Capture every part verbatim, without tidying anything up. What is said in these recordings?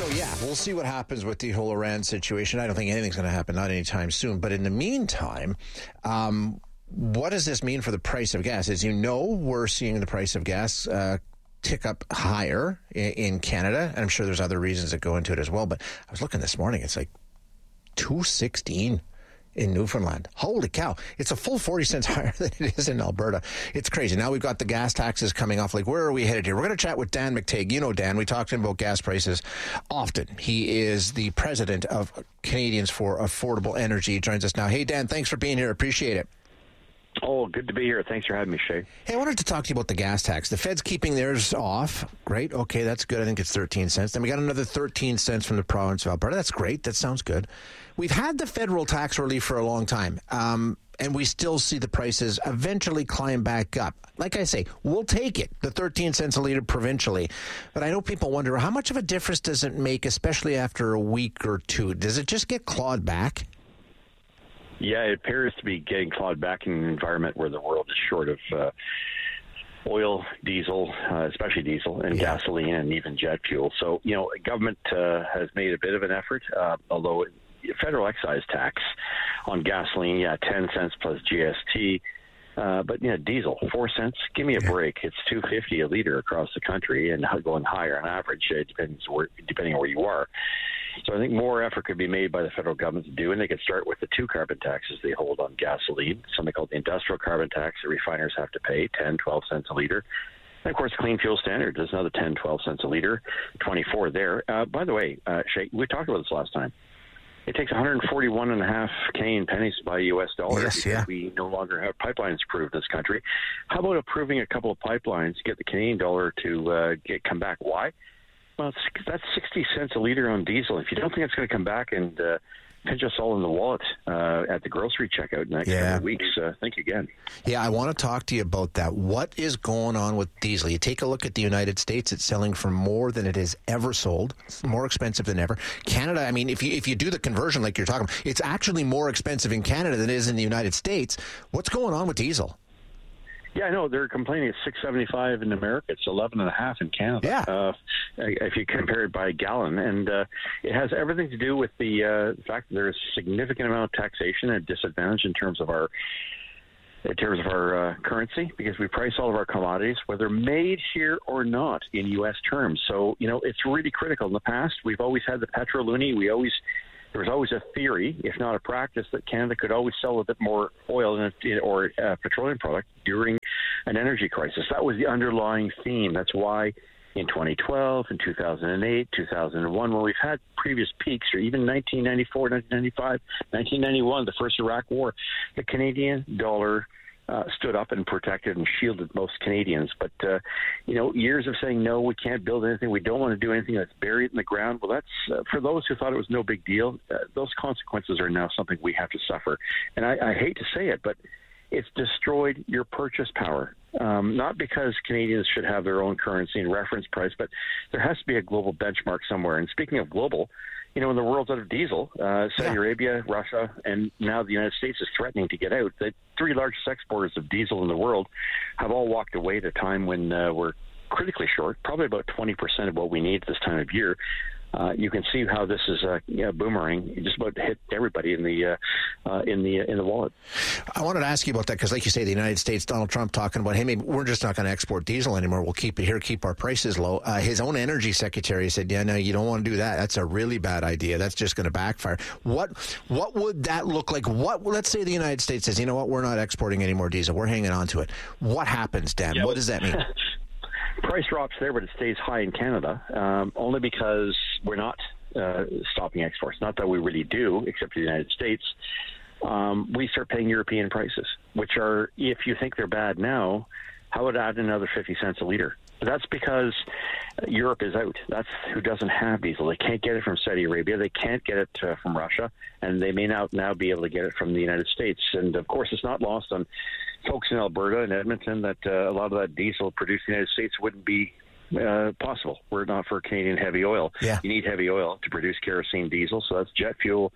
yeah, we'll see what happens with the whole Iran situation. I don't think anything's going to happen, not anytime soon. But in the meantime, um, what does this mean for the price of gas? As you know, we're seeing the price of gas uh, tick up higher in, in Canada. And I'm sure there's other reasons that go into it as well. But I was looking this morning, it's like two sixteen in Newfoundland. Holy cow. It's a full forty cents higher than it is in Alberta. It's crazy. Now we've got the gas taxes coming off. Like, where are we headed here? We're going to chat with Dan McTeague. You know Dan. We talk to him about gas prices often. He is the president of Canadians for Affordable Energy. He joins us now. Hey, Dan, thanks for being here. Appreciate it. Oh, good to be here. Thanks for having me, Shay. Hey, I wanted to talk to you about the gas tax. The Fed's keeping theirs off. Great. Okay, that's good. I think it's thirteen cents. Then we got another thirteen cents from the province of Alberta. That's great. That sounds good. We've had the federal tax relief for a long time, um, and we still see the prices eventually climb back up. Like I say, we'll take it, the thirteen cents a litre provincially. But I know people wonder, how much of a difference does it make, especially after a week or two? Does it just get clawed back? Yeah, it appears to be getting clawed back in an environment where the world is short of uh, oil, diesel, uh, especially diesel, and yeah. gasoline, and even jet fuel. So, you know, government uh, has made a bit of an effort, uh, although federal excise tax on gasoline, yeah, ten cents plus G S T. Uh, but, you know, diesel, four cents, give me a yeah. break. It's two fifty a liter across the country and going higher on average, uh, depends where, depending on where you are. So I think more effort could be made by the federal government to do, and they could start with the two carbon taxes they hold on gasoline, something called the industrial carbon tax that refiners have to pay, ten, twelve cents a liter. And, of course, Clean Fuel Standard is another ten, twelve cents a liter, twenty-four there. Uh, by the way, uh, Shay, we talked about this last time. It takes one hundred forty-one and a half Canadian pennies to buy a U S dollar yes, because yeah. we no longer have pipelines approved in this country. How about approving a couple of pipelines to get the Canadian dollar to uh, get come back? Why? Well, it's, that's sixty cents a liter on diesel. If you don't think it's going to come back and uh, pinch us all in the wallet uh, at the grocery checkout in the next yeah. couple of weeks, uh, think again. Yeah, I want to talk to you about that. What is going on with diesel? You take a look at the United States; it's selling for more than it has ever sold, it's more expensive than ever. Canada, I mean, if you if you do the conversion like you're talking about, it's actually more expensive in Canada than it is in the United States. What's going on with diesel? Yeah, I know. They're complaining it's six seventy-five in America. It's eleven and a half in Canada. Yeah. Uh, if you compare it by gallon. And uh, it has everything to do with the uh, fact that there is a significant amount of taxation and disadvantage in terms of our in terms of our uh, currency, because we price all of our commodities, whether made here or not, in U S terms. So, you know, it's really critical. In the past, we've always had the petroloonie. We always There was always a theory, if not a practice, that Canada could always sell a bit more oil in a, or uh, petroleum product during an energy crisis. That was the underlying theme. That's why in twenty twelve, in two thousand eight, two thousand one, when we've had previous peaks, or even nineteen ninety-four, nineteen ninety-five, nineteen ninety-one, the first Iraq War, the Canadian dollar Uh, stood up and protected and shielded most Canadians. But, uh, you know, years of saying, no, we can't build anything, we don't want to do anything that's buried in the ground, well, that's, uh, for those who thought it was no big deal, uh, those consequences are now something we have to suffer. And I, I hate to say it, but it's destroyed your purchase power. Um, not because Canadians should have their own currency and reference price, but there has to be a global benchmark somewhere. And speaking of global, you know, when the world's out of diesel, uh, Saudi yeah. Arabia, Russia, and now the United States is threatening to get out. The three largest exporters of diesel in the world have all walked away at a time when uh, we're critically short, probably about twenty percent of what we need this time of year. Uh, you can see how this is a you know, boomerang, just about to hit everybody in the uh, uh, in the in the wallet. I wanted to ask you about that because, like you say, the United States, Donald Trump talking about, hey, maybe we're just not going to export diesel anymore. We'll keep it here, keep our prices low. Uh, his own energy secretary said, yeah, no, you don't want to do that. That's a really bad idea. That's just going to backfire. What what would that look like? What let's say the United States says, you know what, we're not exporting any more diesel. We're hanging on to it. What happens, Dan? Yeah, what does that mean? Price drops there, but it stays high in Canada, um, only because we're not uh, stopping exports. Not that we really do, except for the United States. Um, we start paying European prices, which are, if you think they're bad now, how would add another fifty cents a liter? That's because Europe is out. That's who doesn't have diesel. They can't get it from Saudi Arabia. They can't get it uh, from Russia, and they may not now be able to get it from the United States. And, of course, it's not lost on folks in Alberta and Edmonton that uh, a lot of that diesel produced in the United States wouldn't be uh, possible were it not for Canadian heavy oil. Yeah. You need heavy oil to produce kerosene diesel, so that's jet fuel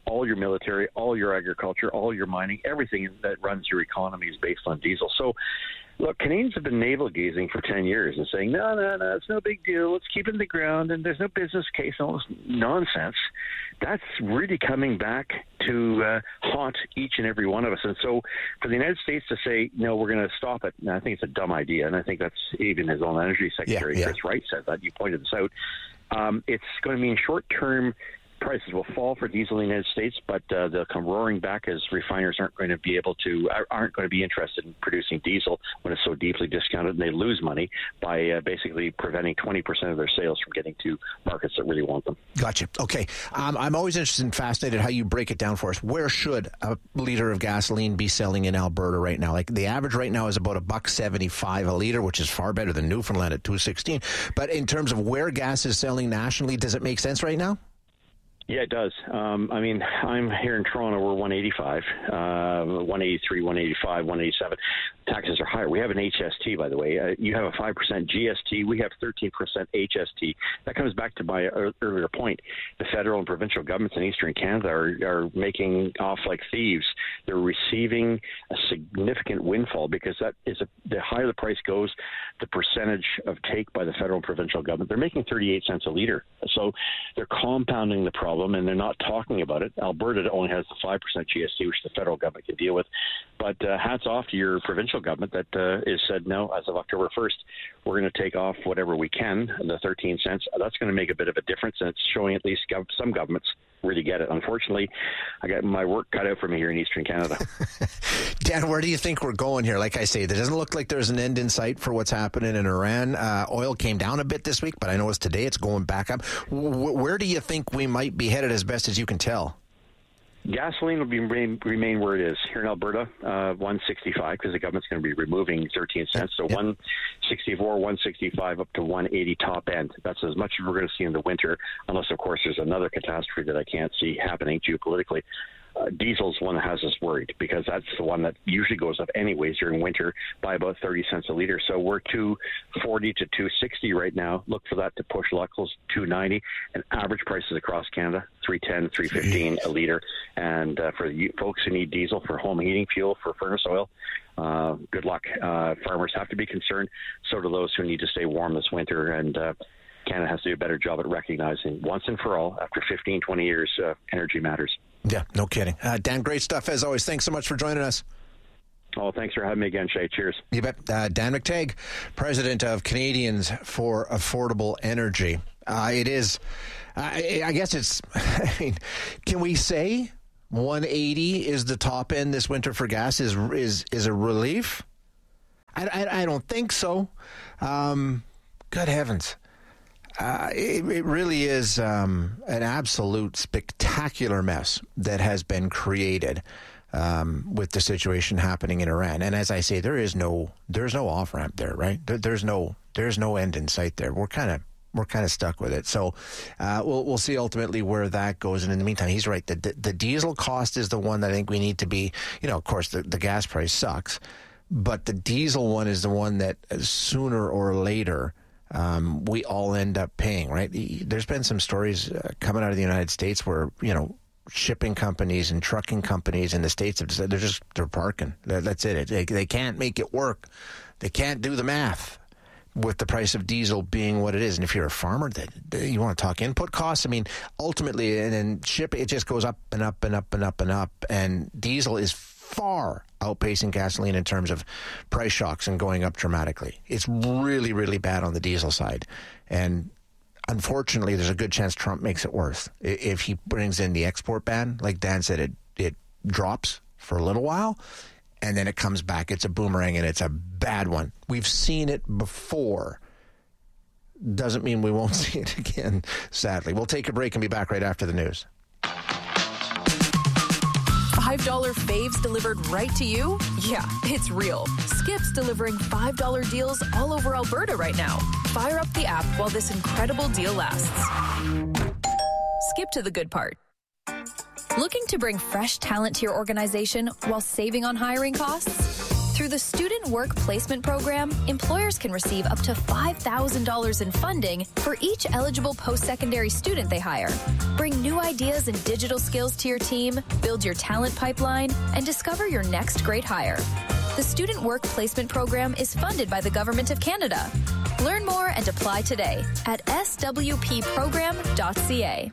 all your military, all your agriculture, all your mining, everything that runs your economy is based on diesel. So, look, Canadians have been navel-gazing for ten years and saying, no, no, no, it's no big deal. Let's keep it in the ground, and there's no business case, and all this nonsense. That's really coming back to uh, haunt each and every one of us. And so for the United States to say, no, we're going to stop it, I think it's a dumb idea. And I think that's even his own Energy Secretary, yeah, yeah. Chris Wright, said that. You pointed this out. Um, it's going to mean short-term prices will fall for diesel in the United States, but uh, they'll come roaring back as refiners aren't going to be able to, aren't going to be interested in producing diesel when it's so deeply discounted, and they lose money by uh, basically preventing twenty percent of their sales from getting to markets that really want them. Gotcha. Okay. Um, I'm always interested and fascinated how you break it down for us. Where should a liter of gasoline be selling in Alberta right now? Like the average right now is about a buck seventy-five a liter, which is far better than Newfoundland at two sixteen. But in terms of where gas is selling nationally, does it make sense right now? Yeah, it does. Um, I mean, I'm here in Toronto. We're one eighty-five, uh, one eighty-three, one eighty-five, one eighty-seven. Taxes are higher. We have an H S T, by the way. Uh, you have a five percent G S T. We have thirteen percent H S T. That comes back to my earlier point. The federal and provincial governments in Eastern Canada are, are making off like thieves. They're receiving a significant windfall because that is a, the higher the price goes, the percentage of take by the federal and provincial government. They're making thirty-eight cents a liter. So they're compounding the problem, and they're not talking about it. Alberta only has the five percent G S T, which the federal government can deal with. But uh, hats off to your provincial government that uh, is said, no, as of October first, we're going to take off whatever we can, the thirteen cents. That's going to make a bit of a difference, and it's showing at least gov- some governments really get it. Unfortunately, I got my work cut out for me here in Eastern Canada. Dan, where do you think we're going here? Like I say, there doesn't look like there's an end in sight for what's happening in Iran. Uh, oil came down a bit this week, but I noticed today it's going back up. W- where do you think we might be headed as best as you can tell? Gasoline will be remain, remain where it is here in Alberta, uh, one sixty-five, because the government's going to be removing thirteen cents. So yep. one sixty-four, one sixty-five, up to one eighty top end. That's as much as we're going to see in the winter, unless, of course, there's another catastrophe that I can't see happening geopolitically. Uh, diesel's one that has us worried because that's the one that usually goes up anyways during winter by about thirty cents a liter. So we're two forty to two sixty right now. Look for that to push levels two ninety, and average prices across Canada three ten, three fifteen a liter. And uh, for you folks who need diesel for home heating fuel, for furnace oil, uh, good luck. Uh, farmers have to be concerned. So do those who need to stay warm this winter. And uh, Canada has to do a better job at recognizing once and for all, after fifteen, twenty years, uh, energy matters. Yeah, no kidding. Uh, Dan, great stuff as always. Thanks so much for joining us. Oh, thanks for having me again, Shay. Cheers. You bet. Uh, Dan McTeague, president of Canadians for Affordable Energy. Uh, it is, uh, I guess it's, I mean, can we say one eighty is the top end this winter for gas is is is a relief? I, I, I don't think so. Um, good heavens. Uh, it, it really is um, an absolute spectacular mess that has been created um, with the situation happening in Iran. And as I say, there is no there's no off ramp there, right? There, there's no there's no end in sight there. We're kind of we're kind of stuck with it. So uh, we'll we'll see ultimately where that goes. And in the meantime, he's right. The, the the diesel cost is the one that I think we need to be. You know, of course, the, the gas price sucks, but the diesel one is the one that sooner or later. Um, we all end up paying, right? There's been some stories uh, coming out of the United States where, you know, shipping companies and trucking companies in the States have decided they're just, they're parking. That's it. They, they can't make it work. They can't do the math with the price of diesel being what it is. And if you're a farmer, that you want to talk input costs. I mean, ultimately, and then ship, it just goes up and up and up and up and up. And diesel is far outpacing gasoline in terms of price shocks and going up dramatically. It's really, really bad on the diesel side. And unfortunately, there's a good chance Trump makes it worse. If he brings in the export ban, like Dan said, it, it drops for a little while, and then it comes back. It's a boomerang, and it's a bad one. We've seen it before. Doesn't mean we won't see it again, sadly. We'll take a break and be back right after the news. five dollar faves delivered right to you? Yeah, it's real. Skip's delivering five dollar deals all over Alberta right now. Fire up the app while this incredible deal lasts. Skip to the good part. Looking to bring fresh talent to your organization while saving on hiring costs? Through the Student Work Placement Program, employers can receive up to five thousand dollars in funding for each eligible post-secondary student they hire. Bring new ideas and digital skills to your team, build your talent pipeline, and discover your next great hire. The Student Work Placement Program is funded by the Government of Canada. Learn more and apply today at s w p program dot c a.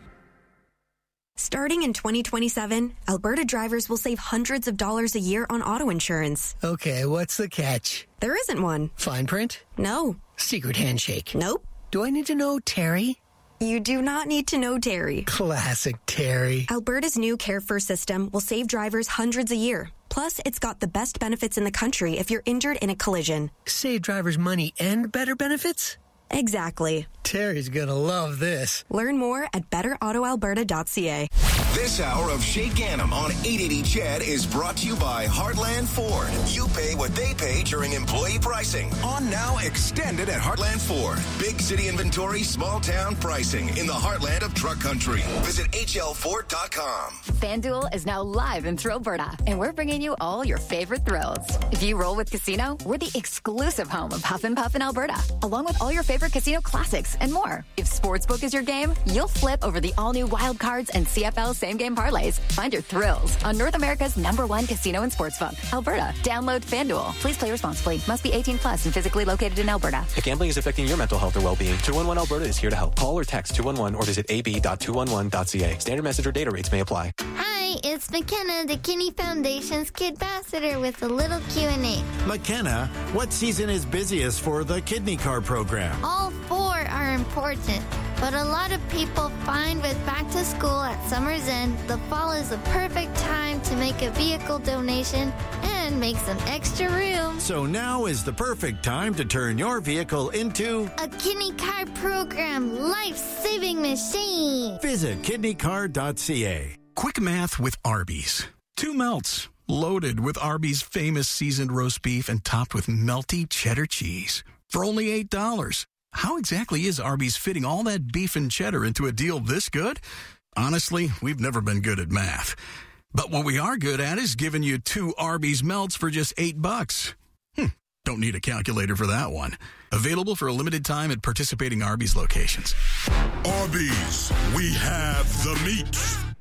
Starting in twenty twenty-seven, Alberta drivers will save hundreds of dollars a year on auto insurance. Okay, what's the catch? There isn't one. Fine print? No. Secret handshake? Nope. Do I need to know Terry? You do not need to know Terry. Classic Terry. Alberta's new Care First system will save drivers hundreds a year. Plus, it's got the best benefits in the country if you're injured in a collision. Save drivers money and better benefits? Exactly. Terry's gonna love this. Learn more at better auto alberta dot c a. This hour of Shay Gannam on eight eighty C H E D is brought to you by Heartland Ford. You pay what they pay during employee pricing. On now, extended at Heartland Ford. Big city inventory, small town pricing in the heartland of truck country. Visit h l ford dot com. FanDuel is now live in Thrillberta, and we're bringing you all your favorite thrills. If you roll with Casino, we're the exclusive home of Huff and Puff in Alberta, along with all your favorite casino classics and more. If Sportsbook is your game, you'll flip over the all-new Wild Cards and C F L same-game parlays. Find your thrills on North America's number one casino and sportsbook, Alberta. Download FanDuel. Please play responsibly. Must be eighteen plus and physically located in Alberta. If gambling is affecting your mental health or well-being, two one one Alberta is here to help. Call or text two one one or visit a b dot two one one dot c a. Standard message or data rates may apply. Hi, it's McKenna, the Kidney Foundation's Kid Ambassador, with a little Q and A. McKenna, what season is busiest for the Kidney Card program? All four are important, but a lot of people find with back to school at summer's end, the fall is the perfect time to make a vehicle donation and make some extra room. So now is the perfect time to turn your vehicle into a Kidney Card program life-saving machine. Visit kidney card dot c a. Quick math with Arby's. Two melts, loaded with Arby's famous seasoned roast beef and topped with melty cheddar cheese. For only eight dollars. How exactly is Arby's fitting all that beef and cheddar into a deal this good? Honestly, we've never been good at math. But what we are good at is giving you two Arby's melts for just eight bucks. Hmm, don't need a calculator for that one. Available for a limited time at participating Arby's locations. Arby's, we have the meat.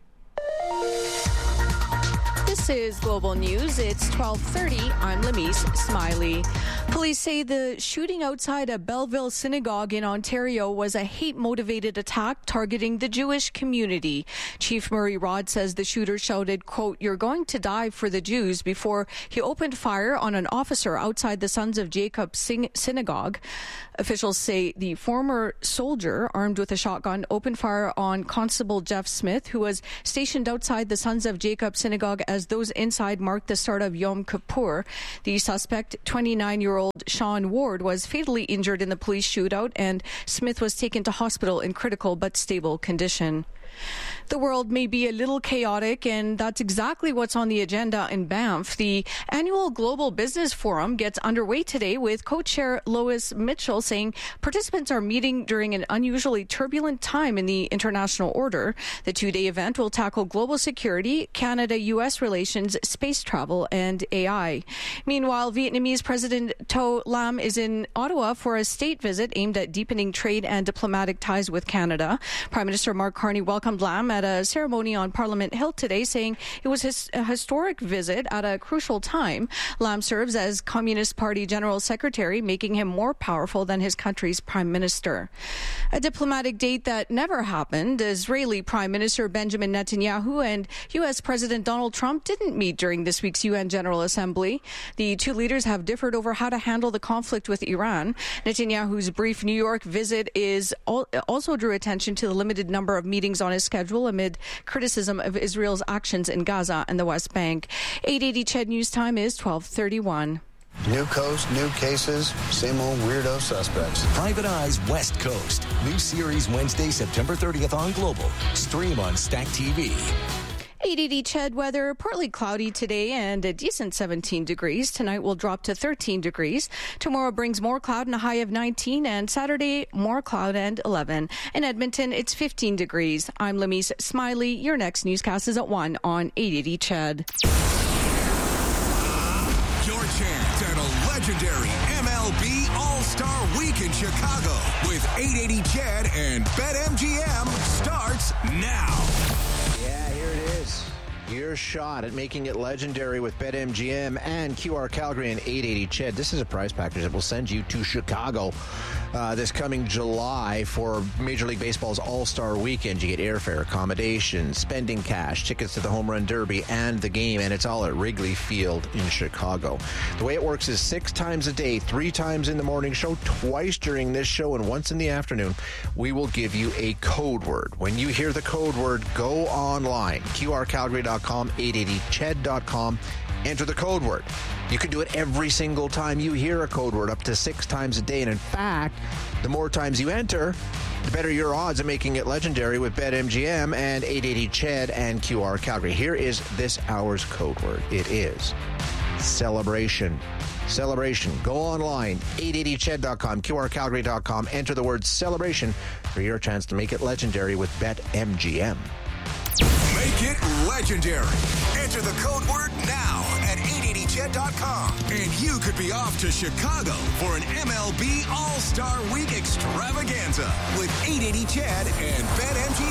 This is Global News. It's twelve thirty. I'm Lamise Smiley. Police say the shooting outside a Belleville synagogue in Ontario was a hate-motivated attack targeting the Jewish community. Chief Murray Rod says the shooter shouted, quote, "You're going to die for the Jews," before he opened fire on an officer outside the Sons of Jacob synagogue. Officials say the former soldier, armed with a shotgun, opened fire on Constable Jeff Smith, who was stationed outside the Sons of Jacob synagogue as those inside marked the start of Yom Kippur. The suspect, twenty-nine-year-old Sean Ward, was fatally injured in the police shootout, and Smith was taken to hospital in critical but stable condition. The world may be a little chaotic, and that's exactly what's on the agenda in Banff. The annual Global Business Forum gets underway today with co-chair Lois Mitchell saying participants are meeting during an unusually turbulent time in the international order. The two-day event will tackle global security, Canada-U S relations, space travel, and A I. Meanwhile, Vietnamese President To Lam is in Ottawa for a state visit aimed at deepening trade and diplomatic ties with Canada. Prime Minister Mark Carney welcomed Lam at a ceremony on Parliament Hill today, saying it was his, a historic visit at a crucial time. Lam serves as Communist Party General Secretary, making him more powerful than his country's Prime Minister. A diplomatic date that never happened. Israeli Prime Minister Benjamin Netanyahu and U S President Donald Trump didn't meet during this week's U N General Assembly. The two leaders have differed over how to handle the conflict with Iran. Netanyahu's brief New York visit is also drew attention to the limited number of meetings on his schedule amid criticism of Israel's actions in Gaza and the West Bank. eight eighty C H E D News Time is twelve thirty-one. New coast, new cases, same old weirdo suspects. Private Eyes West Coast. New series Wednesday, September thirtieth on Global. Stream on Stack T V. eight eighty C H E D weather, partly cloudy today and a decent seventeen degrees. Tonight will drop to thirteen degrees. Tomorrow brings more cloud and a high of nineteen, and Saturday more cloud and eleven. In Edmonton, it's fifteen degrees. I'm Lamise Smiley. Your next newscast is at one on eight eighty C H E D. Your chance legendary M L B All-Star Week in Chicago with eight eighty C H E D and BetMGM starts now. Yeah, here it is. Your shot at making it legendary with BetMGM and Q R Calgary and eight eighty C H E D. This is a prize package that will send you to Chicago uh, this coming July for Major League Baseball's All-Star Weekend. You get airfare, accommodation, spending cash, tickets to the Home Run Derby and the game, and it's all at Wrigley Field in Chicago. The way it works is six times a day, three times in the morning show, twice during this show, and once in the afternoon, we will give you a code word. When you hear the code word, go online, Q R Calgary dot com, eight eighty C H E D dot com, enter the code word. You can do it every single time you hear a code word, up to six times a day. And in fact, the more times you enter, the better your odds of making it legendary with BetMGM and eight eighty C H E D and Q R Calgary. Here is this hour's code word. It is celebration. Celebration. Go online, eight eighty C H E D dot com, Q R Calgary dot com. Enter the word celebration for your chance to make it legendary with BetMGM. Make it legendary. Enter the code word now at eight eighty C H E D dot com. And you could be off to Chicago for an M L B All-Star Week extravaganza with eight eighty C H E D and BetMGM.